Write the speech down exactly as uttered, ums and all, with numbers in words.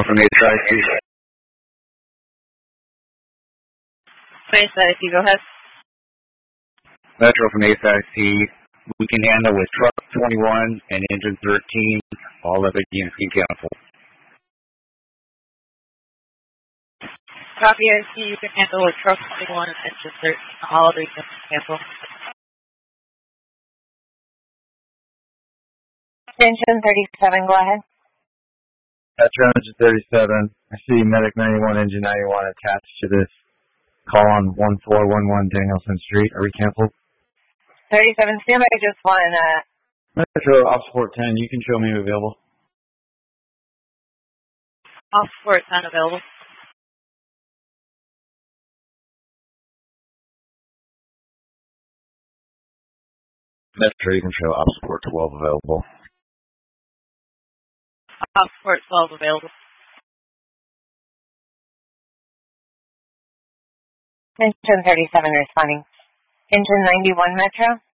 from A T I C. Nice, uh, if you go ahead. Metro from A T I C. We can handle with truck twenty-one and engine thirteen. All other units can cancel. Copy, I see you can handle with truck twenty-one and engine thirteen. All other units can cancel. Engine thirty-seven, go ahead. Metro engine thirty-seven. I see medic ninety-one, engine ninety-one attached to this call on one four one one Danielson Street. Are we canceled? thirty-seven, standby just one. Uh, Metro off support ten. You can show me available. Off support ten available. Metro, you can show off support twelve available. Off support twelve available. engine thirty-seven responding. Engine ninety-one, Metro.